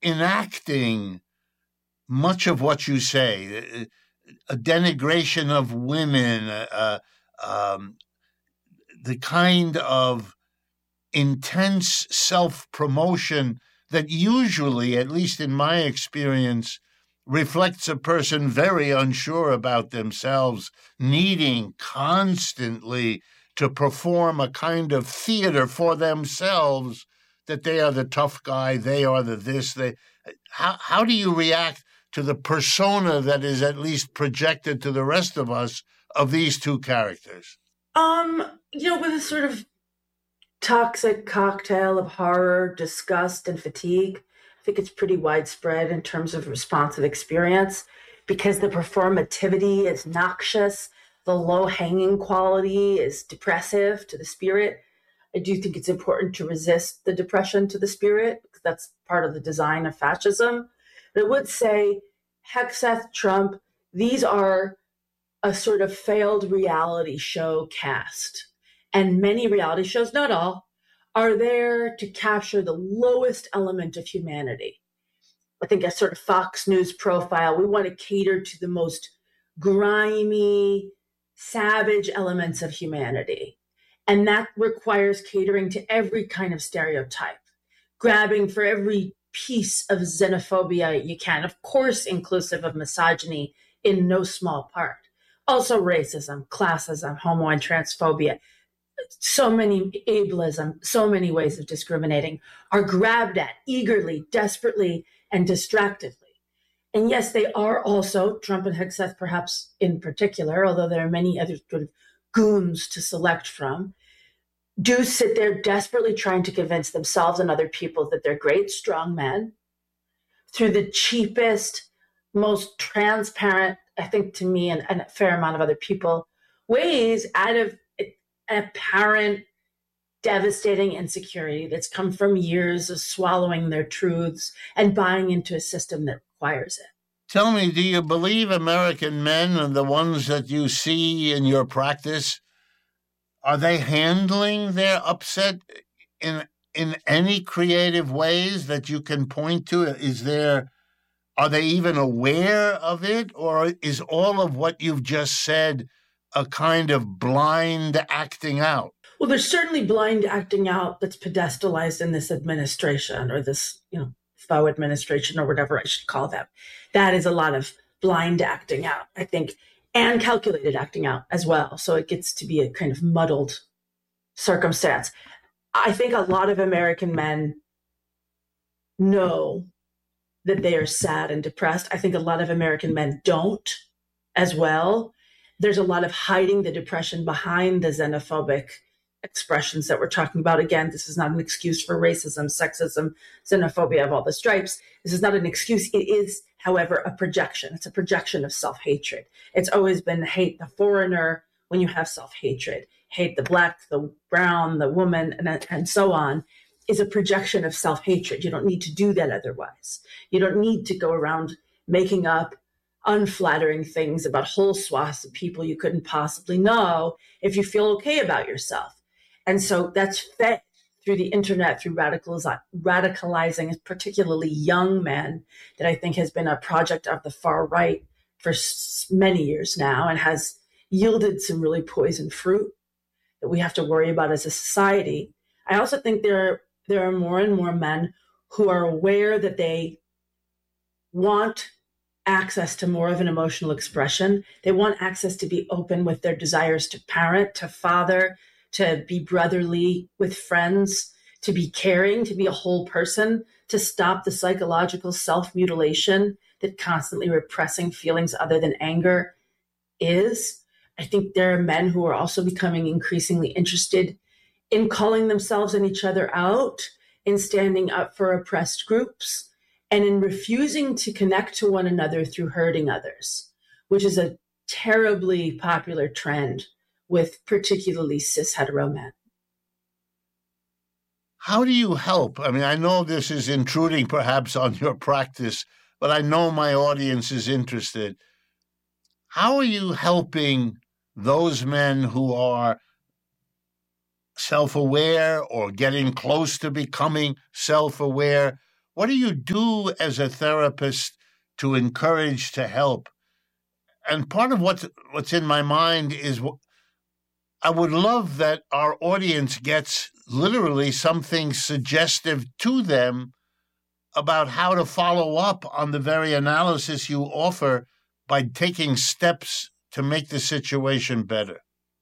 enacting much of what you say, a denigration of women, the kind of intense self-promotion that usually, at least in my experience, reflects a person very unsure about themselves, needing constantly to perform a kind of theater for themselves, that they are the tough guy, they are the this. How do you react to the persona that is at least projected to the rest of us of these two characters? With a sort of toxic cocktail of horror, disgust, and fatigue, I think it's pretty widespread in terms of responsive experience, because the performativity is noxious, the low-hanging quality is depressive to the spirit. I do think it's important to resist the depression to the spirit, because that's part of the design of fascism. But I would say Hegseth, Trump, these are a sort of failed reality show cast. And many reality shows, not all, are there to capture the lowest element of humanity. I think a sort of Fox News profile, we want to cater to the most grimy, savage elements of humanity. And that requires catering to every kind of stereotype, grabbing for every piece of xenophobia you can, of course, inclusive of misogyny in no small part. Also racism, classism, homo and transphobia, so many ableism, so many ways of discriminating are grabbed at eagerly, desperately, and distractedly. And yes, they are also, Trump and Hegseth perhaps in particular, although there are many other sort of goons to select from, do sit there desperately trying to convince themselves and other people that they're great, strong men through the cheapest, most transparent, I think to me and a fair amount of other people, ways out of apparent devastating insecurity that's come from years of swallowing their truths and buying into a system that requires it. Tell me, do you believe American men and the ones that you see in your practice, are they handling their upset in any creative ways that you can point to? Are they even aware of it? Or is all of what you've just said a kind of blind acting out? Well, there's certainly blind acting out that's pedestalized in this administration, or this, faux administration, or whatever I should call them. That is a lot of blind acting out, I think, and calculated acting out as well. So it gets to be a kind of muddled circumstance. I think a lot of American men know that they are sad and depressed. I think a lot of American men don't as well. There's a lot of hiding the depression behind the xenophobic expressions that we're talking about. Again, this is not an excuse for racism, sexism, xenophobia of all the stripes. This is not an excuse. It is, however, a projection. It's a projection of self-hatred. It's always been hate the foreigner when you have self-hatred. Hate the black, the brown, the woman, and so on, is a projection of self-hatred. You don't need to do that otherwise. You don't need to go around making up unflattering things about whole swaths of people you couldn't possibly know if you feel okay about yourself. And so that's fed through the internet, through radicalizing particularly young men, that I think has been a project of the far right for many years now, and has yielded some really poisoned fruit that we have to worry about as a society. I also think there are more and more men who are aware that they want access to more of an emotional expression. They want access to be open with their desires to parent, to father, to be brotherly with friends, to be caring, to be a whole person, to stop the psychological self-mutilation that constantly repressing feelings other than anger is. I think there are men who are also becoming increasingly interested in calling themselves and each other out, in standing up for oppressed groups, and in refusing to connect to one another through hurting others, which is a terribly popular trend with particularly cis hetero men. How do you help? I mean, I know this is intruding perhaps on your practice, but I know my audience is interested. How are you helping those men who are self-aware or getting close to becoming self-aware, What do you do as a therapist to encourage, to help? And part of what's in my mind is I would love that our audience gets literally something suggestive to them about how to follow up on the very analysis you offer by taking steps to make the situation better.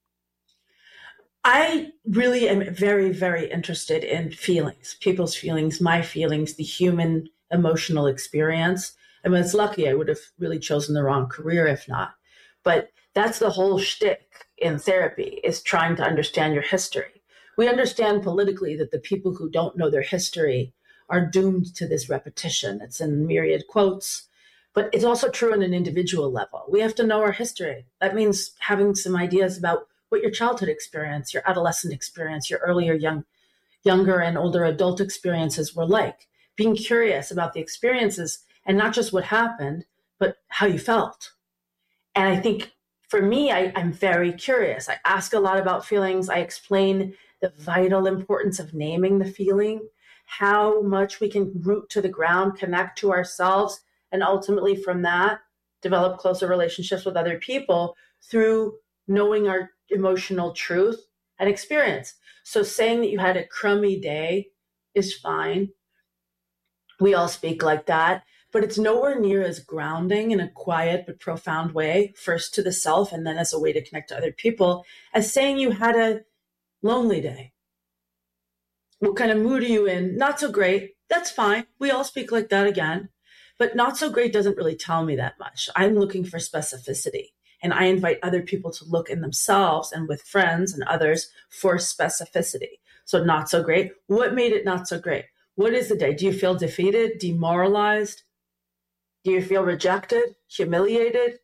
I really am very, very interested in feelings, people's feelings, my feelings, the human emotional experience. I mean, it's lucky I would have really chosen the wrong career if not. But that's the whole shtick in therapy, is trying to understand your history. We understand politically that the people who don't know their history are doomed to this repetition. It's in myriad quotes, but it's also true on an individual level. We have to know our history. That means having some ideas about what your childhood experience, your adolescent experience, your younger and older adult experiences were like. Being curious about the experiences and not just what happened, but how you felt. And I think for me, I'm very curious. I ask a lot about feelings. I explain the vital importance of naming the feeling, how much we can root to the ground, connect to ourselves, and ultimately from that, develop closer relationships with other people through knowing our emotional truth and experience. So saying that you had a crummy day is fine. We all speak like that, but it's nowhere near as grounding in a quiet but profound way, first to the self and then as a way to connect to other people, as saying you had a lonely day. What kind of mood are you in? Not so great. That's fine. We all speak like that again, but not so great doesn't really tell me that much. I'm looking for specificity. And I invite other people to look in themselves and with friends and others for specificity. So not so great. What made it not so great? What is the day? Do you feel defeated, demoralized? Do you feel rejected, humiliated?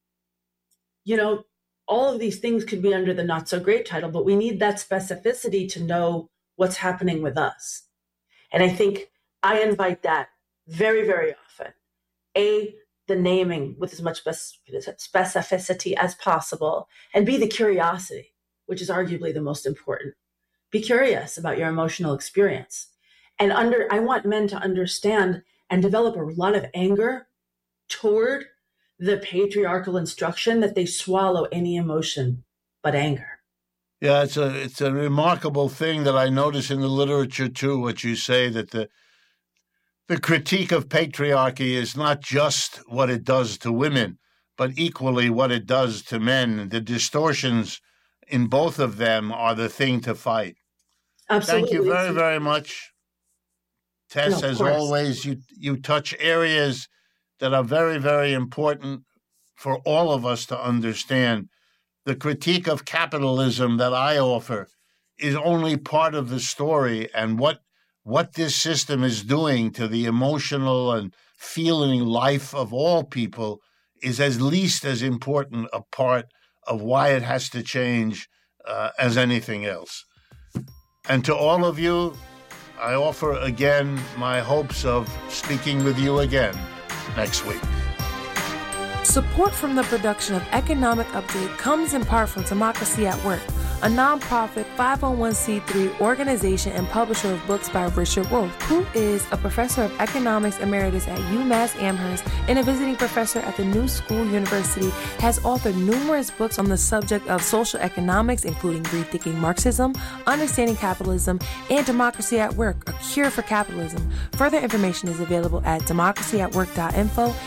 You know, all of these things could be under the not so great title, but we need that specificity to know what's happening with us. And I think I invite that very, very often. The naming with as much specificity as possible, and B, the curiosity, which is arguably the most important. Be curious about your emotional experience. And I want men to understand and develop a lot of anger toward the patriarchal instruction that they swallow any emotion but anger. Yeah, it's a remarkable thing that I notice in the literature too, what you say, that the critique of patriarchy is not just what it does to women, but equally what it does to men. The distortions in both of them are the thing to fight. Absolutely. Thank you very, very much, Tess. As always, you touch areas that are very, very important for all of us to understand. The critique of capitalism that I offer is only part of the story, and what this system is doing to the emotional and feeling life of all people is at least as important a part of why it has to change as anything else. And to all of you, I offer again my hopes of speaking with you again next week. Support from the production of Economic Update comes in part from Democracy at Work, a nonprofit 501c3 organization and publisher of books by Richard Wolff, who is a professor of economics emeritus at UMass Amherst and a visiting professor at the New School University, has authored numerous books on the subject of social economics, including Rethinking Marxism, Understanding Capitalism, and Democracy at Work, A Cure for Capitalism. Further information is available at democracyatwork.info